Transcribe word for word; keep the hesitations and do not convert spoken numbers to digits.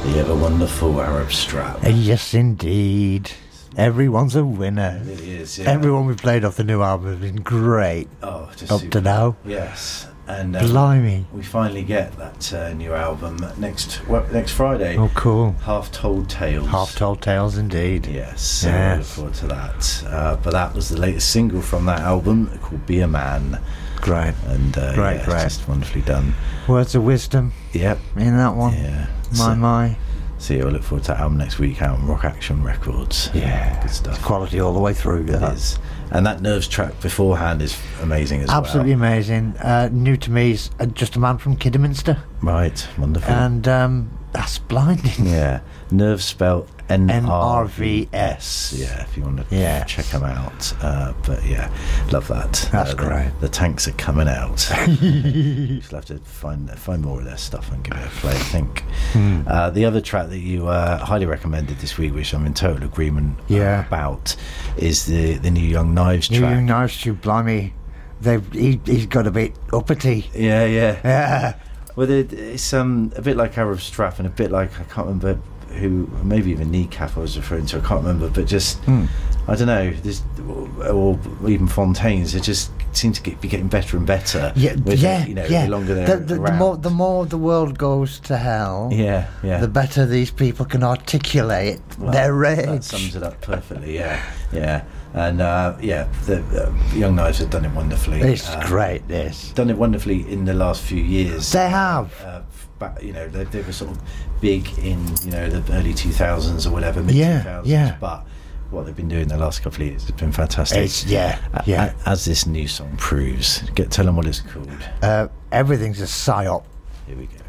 The ever wonderful Arab Strap. Yes, indeed. Everyone's a winner. It really is, yeah. Everyone we played off the new album has been great. Oh, just up super. to now. Yes. And um, Blimey. we finally get that uh, new album next well, next Friday. Oh, cool. Half Told Tales. Half Told Tales, indeed. Yes, so Yes. I look forward to that. Uh, but that was the latest single from that album called Be a Man. Great. And uh, Great, yeah, great. it's just wonderfully done. Words of wisdom Yep. in that one. Yeah. My, so, my. So yeah, I look forward to that album next week out on Rock Action Records. Yeah. Good stuff. Quality all the way through. It that. is. And that Nerves track beforehand is amazing as Absolutely well. amazing. Uh, new to me is uh, Just a Man from Kidderminster. Right, wonderful. And um, that's blinding. Yeah, Nerves spelled N N R R V V S. S. Yeah, if you want to Yes. check them out. Uh, but yeah, love that. That's Uh, the- great. The, tanks are coming out. You'll have to find find more of their stuff and give it a play, I think. Hmm. Uh, the other track that you uh, highly recommended this week, which I'm in total agreement uh, Yeah. about, is the, the new Young Knives New track. Young Knives, you blimey. They've, he, he's got a bit uppity. Yeah, yeah. Yeah. Well, it, it's um, a bit like Arab Strap and a bit like, I can't remember who, maybe even Kneecap I was referring to, I can't remember, but just, Hmm. I don't know, this, or even Fontaines, they just seem to get, be getting better and better. Yeah, with yeah, it, you know, yeah. the longer they're the, the, the around. more the more the world goes to hell, yeah, yeah. the better these people can articulate Well, their rage. That sums it up perfectly, yeah, yeah. And uh, yeah, the uh, Young Knives have done it wonderfully. It's Uh, great, this. Done it wonderfully in the last few years. They have. Uh, back, you know, they, they were sort of big in, you know, the early two thousands or whatever, mid two thousands. Yeah, yeah. But what they've been doing the last couple of years has been fantastic. It's, yeah, A- yeah. a- As this new song proves. Get tell them what it's called. Uh, everything's a psyop. Here we go.